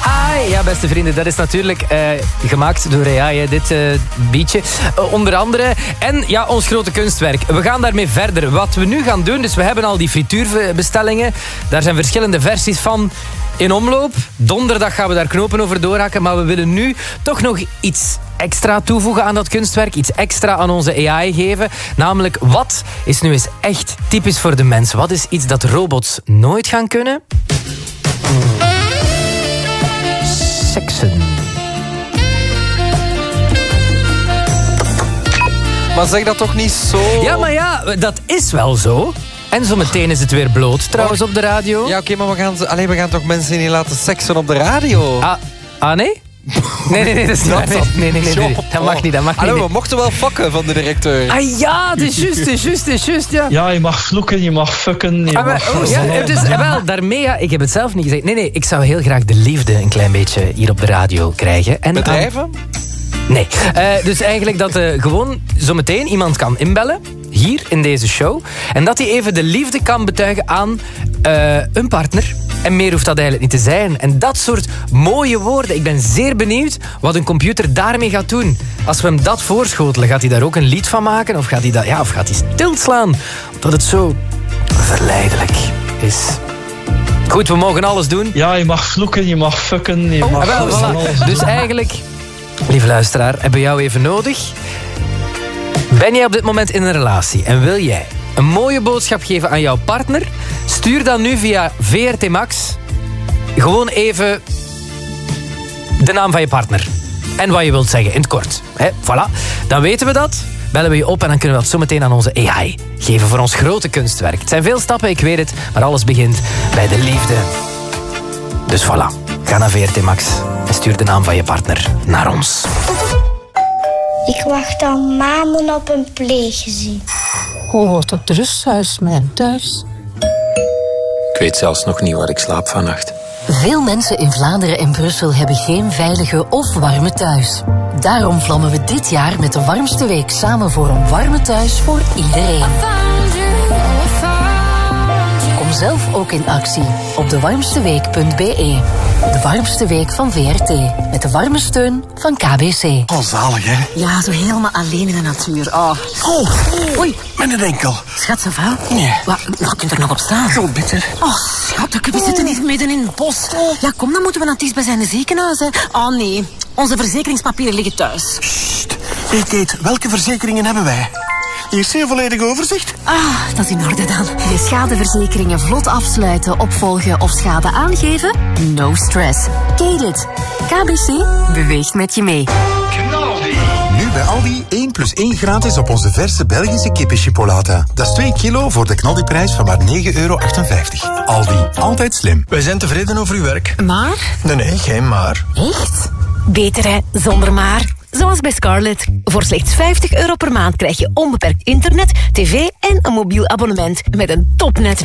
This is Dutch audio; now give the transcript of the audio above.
AI. Ja, beste vrienden, dat is natuurlijk gemaakt door AI, hè, dit beatje. Onder andere. En ja, ons grote kunstwerk. We gaan daarmee verder. Wat we nu gaan doen, dus we hebben al die frituurbestellingen. Daar zijn verschillende versies van in omloop. Donderdag gaan we daar knopen over doorhakken. Maar we willen nu toch nog iets extra toevoegen aan dat kunstwerk. Iets extra aan onze AI geven. Namelijk, wat is nu eens echt typisch voor de mens? Wat is iets dat robots nooit gaan kunnen? Seksen. Maar zeg dat toch niet zo? Ja, maar ja, dat is wel zo. En zometeen is het weer bloot, trouwens, op de radio. Ja, oké, maar we gaan toch mensen niet laten seksen op de radio? Nee? Nee, dat is niet waar. Nee. Dat mag niet, Hallo, we mochten wel fokken van de directeur. Ah ja, het is juist, ja. Ja, je mag vloeken, je mag fucken, je mag... Wel, daarmee, ja, ik heb het zelf niet gezegd. Nee, ik zou heel graag de liefde een klein beetje hier op de radio krijgen. En bedrijven? Nee, dus eigenlijk dat gewoon zometeen iemand kan inbellen, hier in deze show, en dat hij even de liefde kan betuigen aan een partner. En meer hoeft dat eigenlijk niet te zijn. En dat soort mooie woorden. Ik ben zeer benieuwd wat een computer daarmee gaat doen. Als we hem dat voorschotelen, gaat hij daar ook een lied van maken? Of gaat hij stilslaan? Omdat het zo verleidelijk is. Goed, we mogen alles doen. Ja, je mag vloeken, je mag fucken, je mag... Voilà. Dus eigenlijk, lieve luisteraar, hebben we jou even nodig. Ben jij op dit moment in een relatie en wil jij een mooie boodschap geven aan jouw partner? Stuur dan nu via VRT Max gewoon even de naam van je partner. En wat je wilt zeggen, in het kort. Voilà, dan weten we dat. Bellen we je op en dan kunnen we dat zo meteen aan onze AI geven voor ons grote kunstwerk. Het zijn veel stappen, ik weet het, maar alles begint bij de liefde. Dus voilà, ga naar VRT Max en stuur de naam van je partner naar ons. Ik wacht al maanden op een pleeggezin. Oh, dat rusthuis, mijn thuis. Ik weet zelfs nog niet waar ik slaap vannacht. Veel mensen in Vlaanderen en Brussel hebben geen veilige of warme thuis. Daarom vlammen we dit jaar met de warmste week samen voor een warme thuis voor iedereen. Kom zelf ook in actie op dewarmsteweek.be. De warmste week van VRT. Met de warme steun van KBC. Oh, zalig, hè? Ja, zo helemaal alleen in de natuur. Oh. Oei. Met een enkel. Schat, ça va? Nee. Wat kunt er nog op staan? Zo bitter. Oh, schat, we zitten niet midden in het bos. Ja, kom, dan moeten we naar het dichtstbijzijnde ziekenhuis, hè. Oh, nee. Onze verzekeringspapieren liggen thuis. Sst. Hey, Kate, welke verzekeringen hebben wij? Eerst een volledig overzicht. Dat is in orde dan. Je schadeverzekeringen vlot afsluiten, opvolgen of schade aangeven? No stress. Kate it. KBC beweegt met je mee. Knaldi. Nu bij Aldi 1 + 1 gratis op onze verse Belgische kippenchipolata. Dat is 2 kilo voor de Knaldi-prijs van maar €9,58. Aldi, altijd slim. Wij zijn tevreden over uw werk. Maar? Nee, geen maar. Echt? Beter hè, zonder maar. Zoals bij Scarlett. Voor slechts €50 per maand krijg je onbeperkt internet, tv en een mobiel abonnement met een topnet.